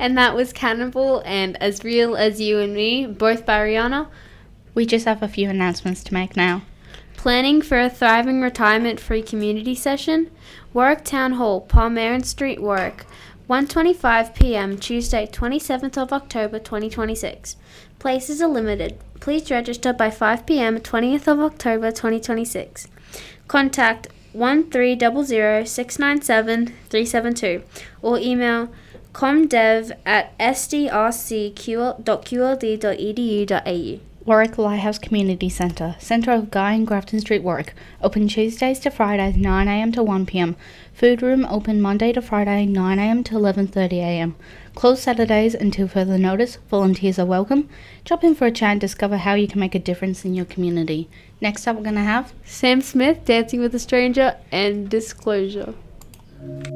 And that was Cannibal and As Real As You and Me, both by Rihanna. We just have a few announcements to make now. Planning for a thriving retirement-free community session? Warwick Town Hall, Palmering Street, Warwick. 1:25 p.m. Tuesday, 27th of October 2026. Places are limited. Please register by 5 p.m. 20th of October 2026. Contact 1300-697-372 or email comdev@sdrc.qld.edu.au. Warwick Lighthouse Community Centre, centre of Guy and Grafton Street, Warwick. Open Tuesdays to Fridays 9am to 1pm. Food room open Monday to Friday 9am to 11:30am. Closed Saturdays until further notice. Volunteers are welcome. Drop in for a chat and discover how you can make a difference in your community. Next up we're going to have Sam Smith, Dancing with a Stranger, and Disclosure.